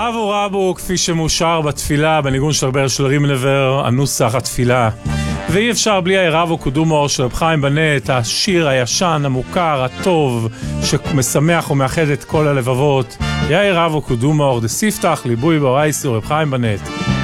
רבו רבו כפי שמאושר בתפילה בניגון של רבי של רימלבר, הנוסח התפילה. ואי אפשר בלי רבו קודומור של רב חיים בנט, השיר הישן, המוכר, הטוב, שמשמח ומאחד את כל הלבבות. יאי רבו קודומור, דסיפתח ליבוי באורייסו רב חיים בנט.